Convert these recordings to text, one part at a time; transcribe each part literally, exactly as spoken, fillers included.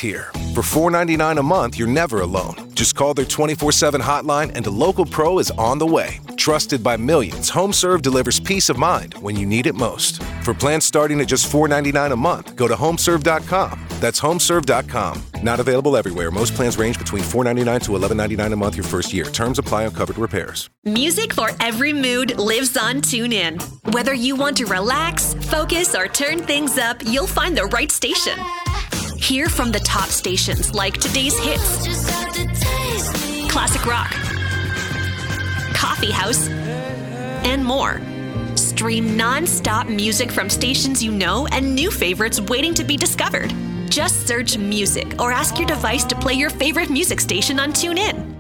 here. For four ninety-nine a month, you're never alone. Just call their twenty-four seven hotline and a local pro is on the way. Trusted by millions, HomeServe delivers peace of mind when you need it most. For plans starting at just four ninety-nine a month, go to home serve dot com. That's home serve dot com. Not available everywhere. Most plans range between four ninety-nine to eleven ninety-nine a month your first year. Terms apply on covered repairs. Music for every mood lives on TuneIn. Whether you want to relax, focus, or turn things up, you'll find the right station. Hear from the top stations like today's hits, classic rock, coffee house, and more. Stream non-stop music from stations you know and new favorites waiting to be discovered. Just search music or ask your device to play your favorite music station on TuneIn.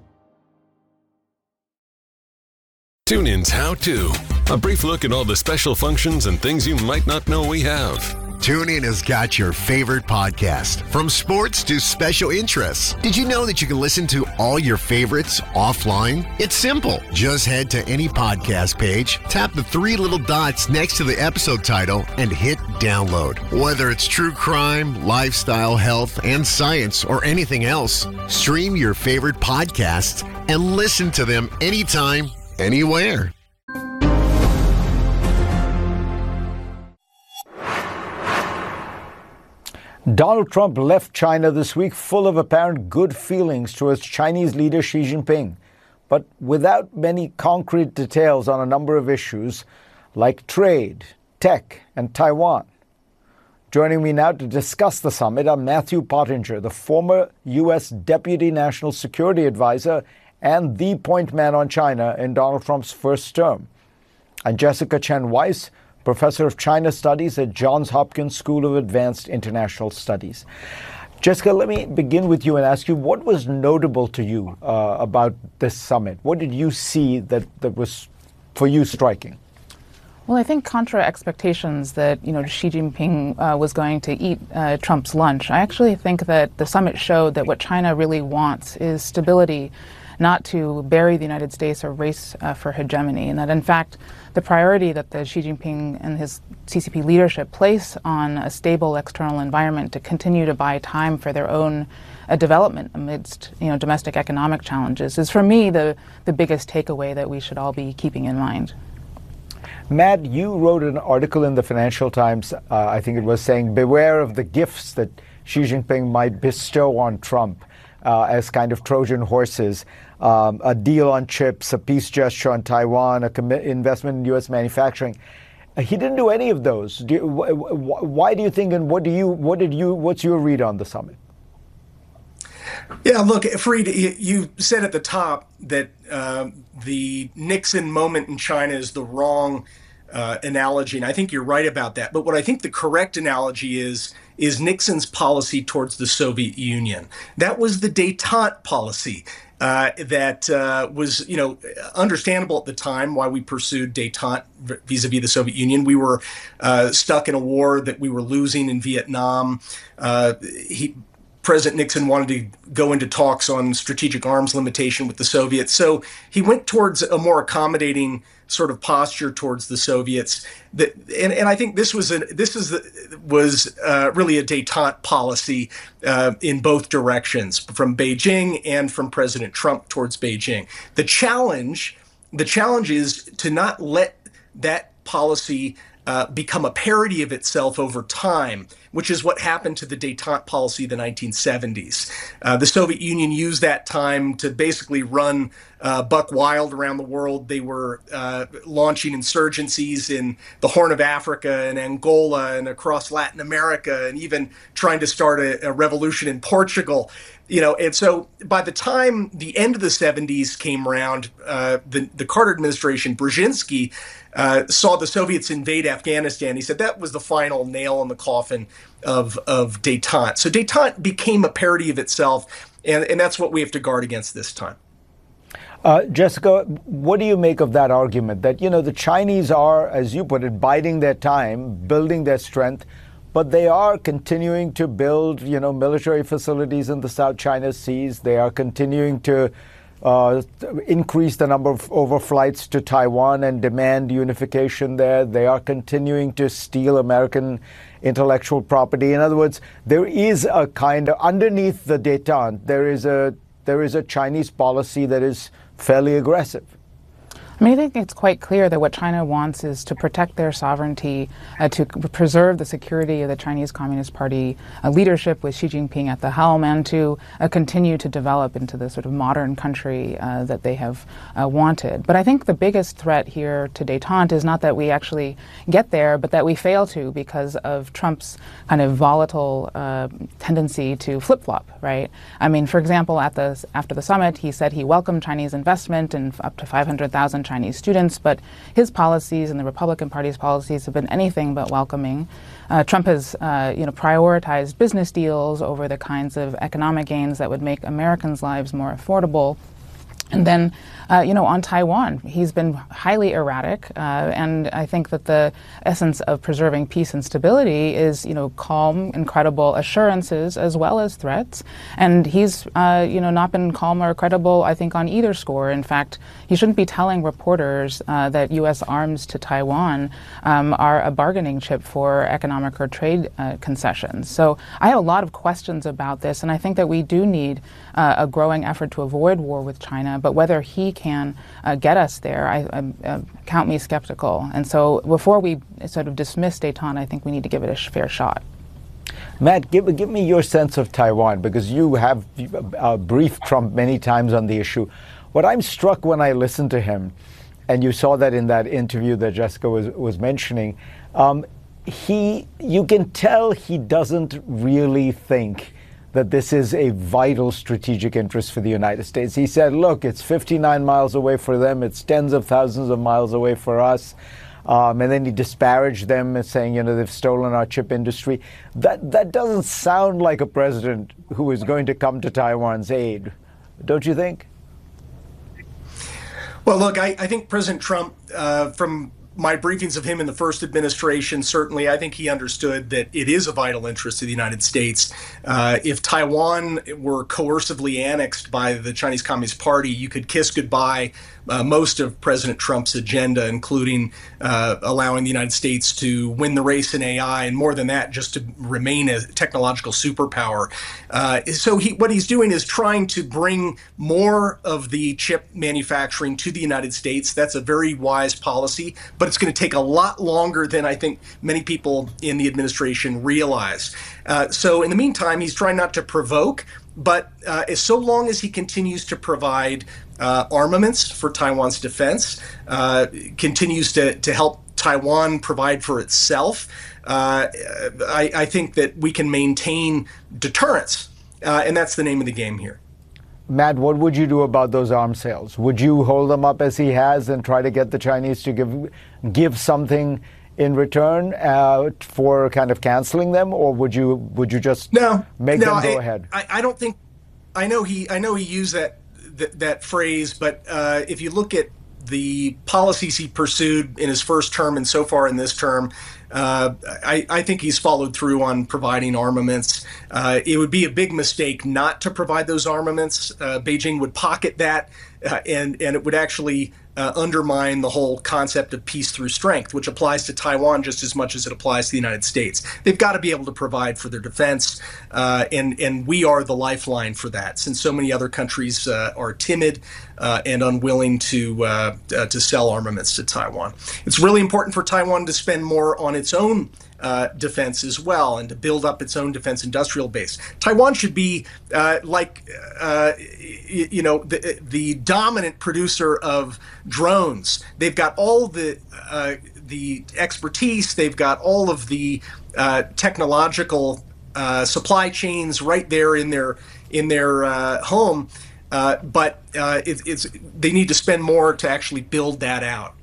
TuneIn's How To. A brief look at all the special functions and things you might not know we have. TuneIn has got your favorite podcast, from sports to special interests. Did you know that you can listen to all your favorites offline? It's simple. Just head to any podcast page, tap the three little dots next to the episode title, and hit download. Whether it's true crime, lifestyle, health, and science, or anything else, stream your favorite podcasts and listen to them anytime, anywhere. Donald Trump left China this week full of apparent good feelings towards Chinese leader Xi Jinping, but without many concrete details on a number of issues like trade, tech, and Taiwan. Joining me now to discuss the summit are Matthew Pottinger, the former U S Deputy National Security Advisor and the point man on China in Donald Trump's first term, and Jessica Chen Weiss, Professor of China Studies at Johns Hopkins School of Advanced International Studies. Jessica, let me begin with you and ask you, what was notable to you uh, about this summit? What did you see that, that was, for you, striking? Well, I think contra expectations that, you know, Xi Jinping uh, was going to eat uh, Trump's lunch, I actually think that the summit showed that what China really wants is stability, not to bury the United States or race uh, for hegemony, and that, in fact, the priority that the Xi Jinping and his C C P leadership place on a stable external environment to continue to buy time for their own uh, development amidst, you know, domestic economic challenges is, for me, the, the biggest takeaway that we should all be keeping in mind. Matt, you wrote an article in the Financial Times, uh, I think it was, saying, beware of the gifts that Xi Jinping might bestow on Trump uh, as kind of Trojan horses. Um, a deal on chips, a peace gesture on Taiwan, a commi- investment in U S manufacturing. Uh, he didn't do any of those. Do you, wh- wh- why do you think, and what do you, what did you, what's your read on the summit? Yeah, look, Fareed, you, you said at the top that uh, the Nixon moment in China is the wrong uh, analogy, and I think you're right about that. But what I think the correct analogy is, is Nixon's policy towards the Soviet Union. That was the détente policy. Uh, that uh, was, you know, understandable at the time why we pursued détente vis-a-vis the Soviet Union. We were uh, stuck in a war that we were losing in Vietnam. Uh, he, President Nixon wanted to go into talks on strategic arms limitation with the Soviets. So he went towards a more accommodating sort of posture towards the Soviets. That, and, and I think this was a, this is the, was uh, really a détente policy uh, in both directions, from Beijing and from President Trump towards Beijing. The challenge, the challenge is to not let that policy uh, become a parody of itself over time, which is what happened to the détente policy of the nineteen seventies. Uh, the Soviet Union used that time to basically run uh, buck wild around the world. They were uh, launching insurgencies in the Horn of Africa and Angola and across Latin America, and even trying to start a, a revolution in Portugal. You know, and so by the time the end of the seventies came around, uh, the, the Carter administration, Brzezinski, uh, saw the Soviets invade Afghanistan. He said that was the final nail in the coffin of, of détente. So détente became a parody of itself, and, and that's what we have to guard against this time. Uh, Jessica, what do you make of that argument that, you know, the Chinese are, as you put it, biding their time, building their strength, but they are continuing to build, you know, military facilities in the South China Seas. They are continuing to uh, increase the number of overflights to Taiwan and demand unification there. They are continuing to steal American intellectual property. In other words, there is a kind of, underneath the détente, there is a there is a Chinese policy that is fairly aggressive. I mean, I think it's quite clear that what China wants is to protect their sovereignty, uh, to preserve the security of the Chinese Communist Party uh, leadership with Xi Jinping at the helm, and to uh, continue to develop into the sort of modern country uh, that they have uh, wanted. But I think the biggest threat here to détente is not that we actually get there, but that we fail to because of Trump's kind of volatile uh, tendency to flip-flop, right? I mean, for example, at the after the summit, he said he welcomed Chinese investment in up to five hundred thousand Chinese students, but his policies and the Republican Party's policies have been anything but welcoming. Uh, Trump has, uh, you know, prioritized business deals over the kinds of economic gains that would make Americans' lives more affordable. And then, uh, you know, on Taiwan, he's been highly erratic, uh, and I think that the essence of preserving peace and stability is, you know, calm and credible assurances as well as threats. And he's, uh, you know, not been calm or credible, I think, on either score. In fact, he shouldn't be telling reporters uh, that U S arms to Taiwan um, are a bargaining chip for economic or trade uh, concessions. So I have a lot of questions about this, and I think that we do need uh, a growing effort to avoid war with China. But whether he can uh, get us there, I, I uh, count me skeptical. And so before we sort of dismiss détente, I think we need to give it a sh- fair shot. Matt, give, give me your sense of Taiwan, because you have uh, briefed Trump many times on the issue. What I'm struck when I listen to him, and you saw that in that interview that Jessica was, was mentioning, um, he, you can tell he doesn't really think that this is a vital strategic interest for the United States. He said, look, it's fifty-nine miles away for them, it's tens of thousands of miles away for us. Um, and then he disparaged them as saying, you know, they've stolen our chip industry. That, that doesn't sound like a president who is going to come to Taiwan's aid, don't you think? Well, look, I, I think President Trump, uh, from my briefings of him in the first administration, certainly I think he understood that it is a vital interest to the United States. Uh, if Taiwan were coercively annexed by the Chinese Communist Party, you could kiss goodbye uh, most of President Trump's agenda, including uh, allowing the United States to win the race in A I, and more than that, just to remain a technological superpower. Uh, so he, what he's doing is trying to bring more of the chip manufacturing to the United States. That's a very wise policy, but it's going to take a lot longer than I think many people in the administration realize. Uh, so in the meantime, he's trying not to provoke, but uh, as so long as he continues to provide uh, armaments for Taiwan's defense, uh, continues to, to help Taiwan provide for itself, uh, I, I think that we can maintain deterrence, uh, and that's the name of the game here. Matt, what would you do about those arms sales? Would you hold them up as he has and try to get the Chinese to give give something in return uh, for kind of canceling them, or would you would you just no, make no, them go I, ahead? I, I don't think. I know he. I know he used that that, that phrase, but uh, if you look at the policies he pursued in his first term and so far in this term, uh, I, I think he's followed through on providing armaments. Uh, it would be a big mistake not to provide those armaments. Uh, Beijing would pocket that, uh, and, and it would actually uh, undermine the whole concept of peace through strength, which applies to Taiwan just as much as it applies to the United States. They've got to be able to provide for their defense, uh, and, and we are the lifeline for that, since so many other countries uh, are timid uh, and unwilling to, uh, uh, to sell armaments to Taiwan. It's really important for Taiwan to spend more on its own Uh, defense as well, and to build up its own defense industrial base. Taiwan should be uh, like, uh, you, you know, the, the dominant producer of drones. They've got all the uh, the expertise. They've got all of the uh, technological uh, supply chains right there in their in their uh, home. Uh, but uh, it, it's they need to spend more to actually build that out.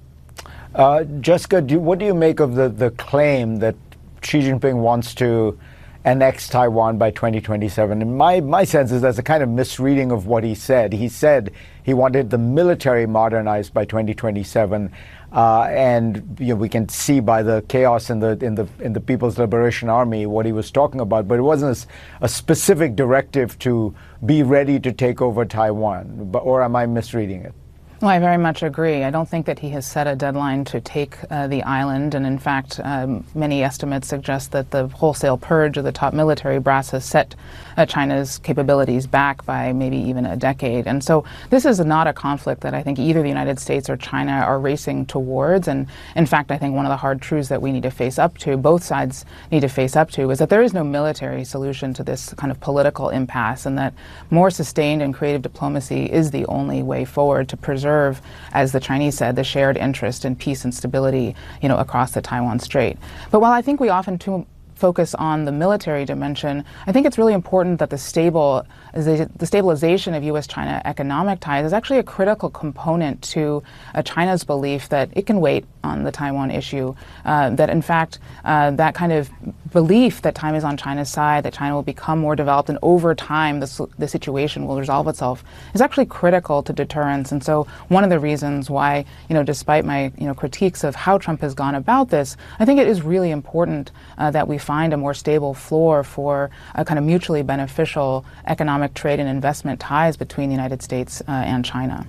Uh, Jessica, do, what do you make of the, the claim that Xi Jinping wants to annex Taiwan by twenty twenty-seven? And my, my sense is that's a kind of misreading of what he said. He said he wanted the military modernized by twenty twenty-seven, uh, and you know, we can see by the chaos in the in the in the People's Liberation Army what he was talking about. But it wasn't a, a specific directive to be ready to take over Taiwan. But, or am I misreading it? Well, I very much agree. I don't think that he has set a deadline to take uh, the island. And in fact, um, many estimates suggest that the wholesale purge of the top military brass has set uh, China's capabilities back by maybe even a decade. And so this is not a conflict that I think either the United States or China are racing towards. And in fact, I think one of the hard truths that we need to face up to, both sides need to face up to, is that there is no military solution to this kind of political impasse, and that more sustained and creative diplomacy is the only way forward to preserve, as the Chinese said, the shared interest in peace and stability, you know, across the Taiwan Strait. But while I think we often too focus on the military dimension, I think it's really important that the stable the stabilization of U S China economic ties is actually a critical component to uh, China's belief that it can wait on the Taiwan issue, uh, that in fact uh, that kind of belief that time is on China's side, that China will become more developed and over time the, the situation will resolve itself, is actually critical to deterrence. And so one of the reasons why, you know, despite my you know critiques of how Trump has gone about this, I think it is really important uh, that we find a more stable floor for a kind of mutually beneficial economic trade and investment ties between the United States uh, and China.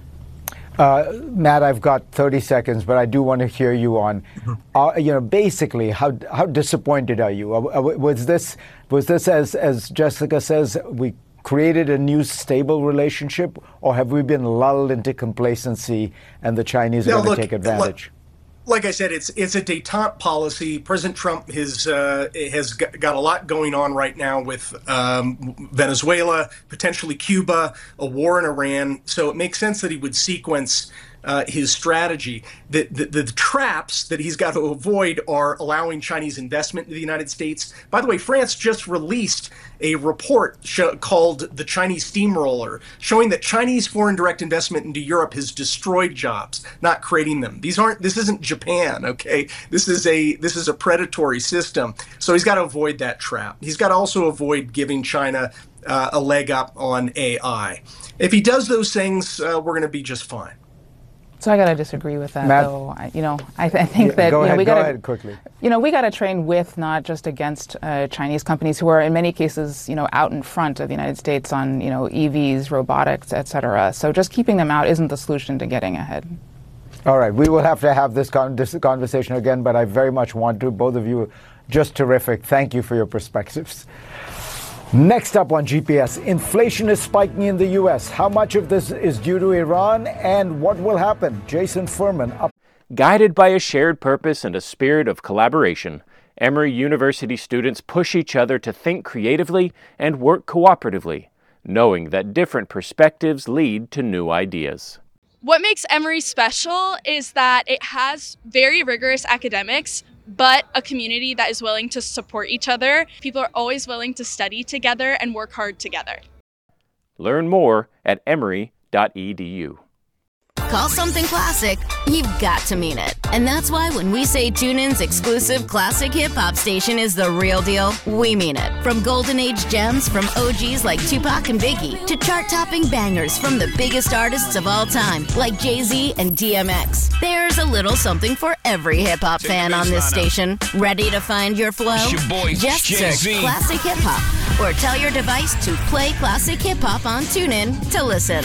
Uh, Matt, I've got thirty seconds, but I do want to hear you on, uh, you know, basically, how how disappointed are you? Uh, was this was this as as Jessica says, we created a new stable relationship, or have we been lulled into complacency and the Chinese are now, going look, to take advantage? Look, Like I said, it's it's a détente policy. President Trump has uh, has got a lot going on right now with um, Venezuela, potentially Cuba, a war in Iran. So it makes sense that he would sequence uh, his strategy. The, the the traps that he's got to avoid are allowing Chinese investment in the United States. By the way, France just released a report show, called The Chinese Steamroller, showing that Chinese foreign direct investment into Europe has destroyed jobs, not creating them. These aren't. This isn't Japan, okay? This is a this is a predatory system. So he's got to avoid that trap. He's got to also avoid giving China uh, a leg up on A I. If he does those things, uh, we're going to be just fine. So I got to disagree with that, Matt? though. I, you know, I, th- I think Yeah, that go you know, ahead, we go got ahead quickly. You know, we got to train with, not just against uh, Chinese companies who are in many cases, you know, out in front of the United States on, you know, E Vs, robotics, et cetera. So just keeping them out isn't the solution to getting ahead. All right, we will have to have this, con- this conversation again, but I very much want to. Both of you, just terrific. Thank you for your perspectives. Next up on G P S, inflation is spiking in the U S. How much of this is due to Iran, and what will happen? Jason Furman up. Guided by a shared purpose and a spirit of collaboration, Emory University students push each other to think creatively and work cooperatively, knowing that different perspectives lead to new ideas. What makes Emory special is that it has very rigorous academics, but a community that is willing to support each other. People are always willing to study together and work hard together. Learn more at emory dot e d u. Call something classic, you've got to mean it. And that's why when we say TuneIn's exclusive classic hip-hop station is the real deal, we mean it. From golden age gems from O Gs like Tupac and Biggie to chart-topping bangers from the biggest artists of all time like Jay-Z and D M X. There's a little something for every hip-hop fan on this station. Ready to find your flow? Your boy, Just Jay-Z. search Classic Hip-Hop or tell your device to play Classic Hip-Hop on TuneIn to listen.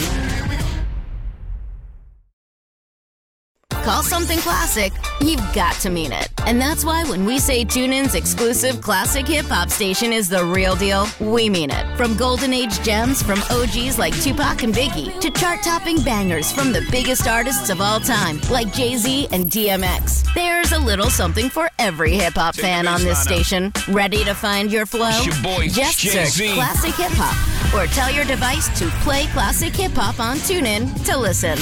Call something classic, you've got to mean it. And that's why when we say TuneIn's exclusive classic hip-hop station is the real deal, we mean it. From golden age gems from O Gs like Tupac and Biggie to chart-topping bangers from the biggest artists of all time like Jay-Z and D M X. There's a little something for every hip-hop fan on this station. Ready to find your flow? Your boy, Just Jay-Z. search Classic Hip-Hop or tell your device to play Classic Hip-Hop on TuneIn to listen.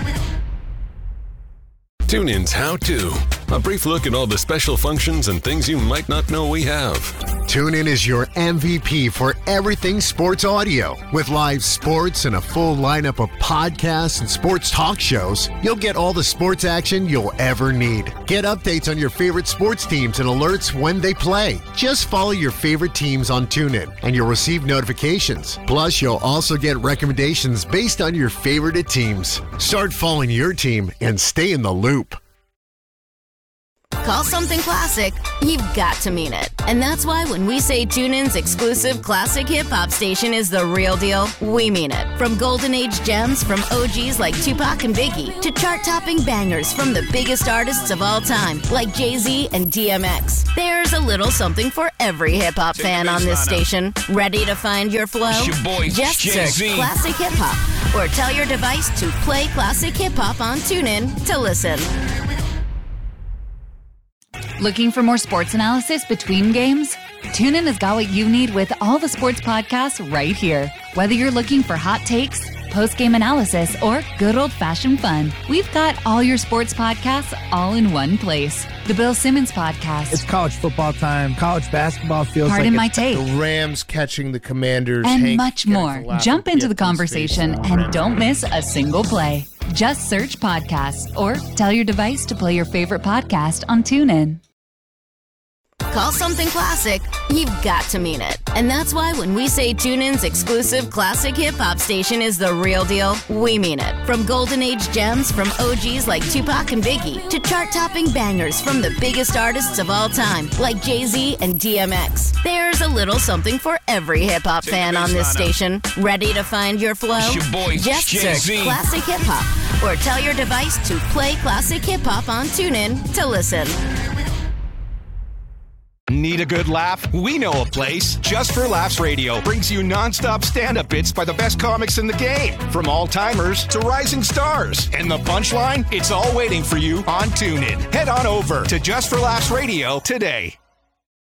TuneIn's How To. A brief look at all the special functions and things you might not know we have. TuneIn is your M V P for everything sports audio. With live sports and a full lineup of podcasts and sports talk shows, you'll get all the sports action you'll ever need. Get updates on your favorite sports teams and alerts when they play. Just follow your favorite teams on TuneIn and you'll receive notifications. Plus, you'll also get recommendations based on your favorite teams. Start following your team and stay in the loop. Call something classic, you've got to mean it. And that's why when we say TuneIn's exclusive classic hip-hop station is the real deal, we mean it. From golden age gems from O Gs like Tupac and Biggie to chart-topping bangers from the biggest artists of all time like Jay-Z and D M X. There's a little something for every hip-hop fan on this station. Ready to find your flow? Your boy, Just search Classic Hip Hop or tell your device to play Classic Hip Hop on TuneIn to listen. Looking for more sports analysis between games? TuneIn has got what you need with all the sports podcasts right here. Whether you're looking for hot takes, post-game analysis, or good old-fashioned fun, we've got all your sports podcasts all in one place. The Bill Simmons Podcast. It's college football time. College basketball feels Pardon like my take. The Rams catching the Commanders. And Hank much more. Jump into the conversation and Rams. don't miss a single play. Just search podcasts or tell your device to play your favorite podcast on TuneIn. Call something classic, you've got to mean it. And that's why when we say TuneIn's exclusive classic hip-hop station is the real deal, we mean it. From golden age gems from O Gs like Tupac and Biggie to chart-topping bangers from the biggest artists of all time like Jay-Z and D M X. There's a little something for every hip-hop fan on this station. Ready to find your flow? Your boy, Just Jay-Z. search Classic Hip Hop or tell your device to play Classic Hip Hop on TuneIn to listen. Need a good laugh? We know a place. Just for Laughs Radio brings you nonstop stand-up bits by the best comics in the game, from all-timers to rising stars. And the punchline? It's all waiting for you on TuneIn. Head on over to Just for Laughs Radio today.